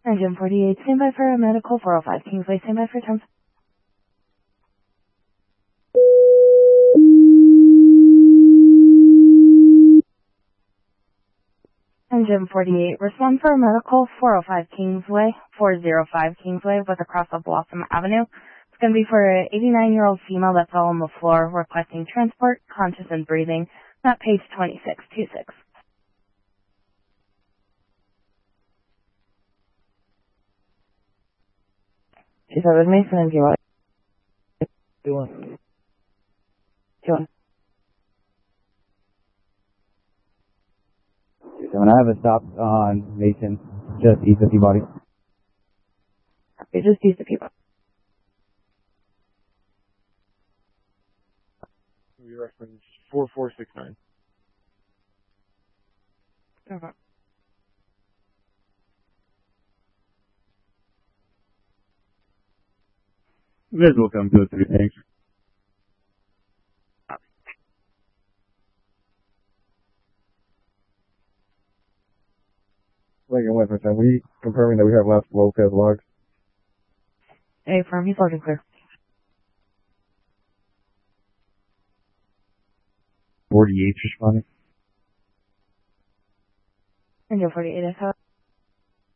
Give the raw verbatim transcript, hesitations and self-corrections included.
Engine forty-eight, standby for a medical four oh five Kingsway, standby for Thames. Engine forty-eight, respond for a medical four oh five Kingsway, four oh five Kingsway with a cross of Blossom Avenue. It's going to be for an eighty-nine-year-old female that's all on the floor requesting transport, conscious and breathing. Not page twenty-six twenty-six. She's with Mason and Gila. Gila. Gila. When I have a stop on Mason, just east of Peabody. Okay, just use the people. We reference four four six nine. Okay. Visual come to three, thanks. Lincoln West, are we confirming that we have left Lopez logs? Hey, firm, he's looking clear. forty-eight responding. Engine forty-eight, is how